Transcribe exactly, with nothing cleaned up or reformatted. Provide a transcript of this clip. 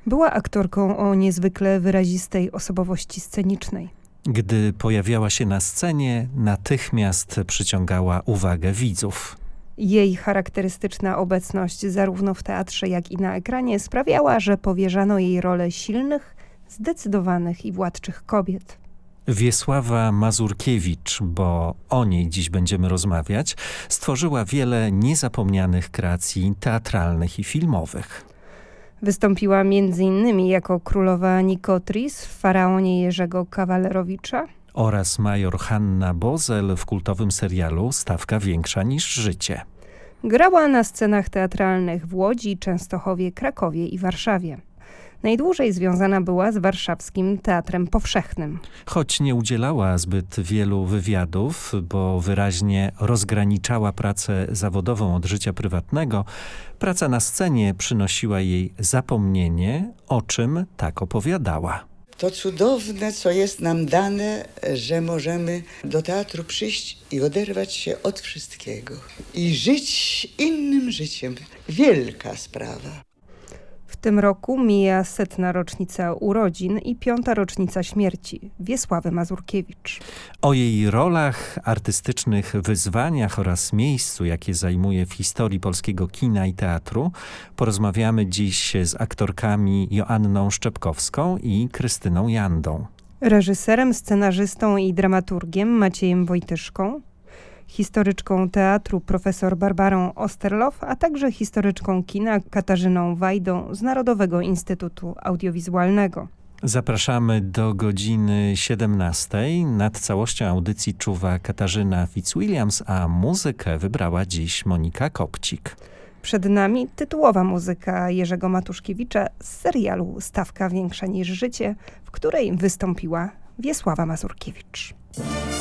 Była aktorką o niezwykle wyrazistej osobowości scenicznej. Gdy pojawiała się na scenie, natychmiast przyciągała uwagę widzów. Jej charakterystyczna obecność zarówno w teatrze, jak i na ekranie sprawiała, że powierzano jej rolę silnych, zdecydowanych i władczych kobiet. Wiesława Mazurkiewicz, bo o niej dziś będziemy rozmawiać, stworzyła wiele niezapomnianych kreacji teatralnych i filmowych. Wystąpiła między innymi jako królowa Nikotris w Faraonie Jerzego Kawalerowicza oraz major Hanna Bozel w kultowym serialu Stawka większa niż życie. Grała na scenach teatralnych w Łodzi, Częstochowie, Krakowie i Warszawie. Najdłużej związana była z warszawskim Teatrem Powszechnym. Choć nie udzielała zbyt wielu wywiadów, bo wyraźnie rozgraniczała pracę zawodową od życia prywatnego, praca na scenie przynosiła jej zapomnienie, o czym tak opowiadała. To cudowne, co jest nam dane, że możemy do teatru przyjść i oderwać się od wszystkiego. I żyć innym życiem. Wielka sprawa. W tym roku mija setna rocznica urodzin i piąta rocznica śmierci Wiesławy Mazurkiewicz. O jej rolach, artystycznych wyzwaniach oraz miejscu, jakie zajmuje w historii polskiego kina i teatru, porozmawiamy dziś z aktorkami Joanną Szczepkowską i Krystyną Jandą. Reżyserem, scenarzystą i dramaturgiem Maciejem Wojtyszką, historyczką teatru profesor Barbarą Osterloff, a także historyczką kina Katarzyną Wajdą z Narodowego Instytutu Audiowizualnego. Zapraszamy do godziny siedemnastej. Nad całością audycji czuwa Katarzyna Fitzwilliams, a muzykę wybrała dziś Monika Kopcik. Przed nami tytułowa muzyka Jerzego Matuszkiewicza z serialu Stawka większa niż życie, w której wystąpiła Wiesława Mazurkiewicz.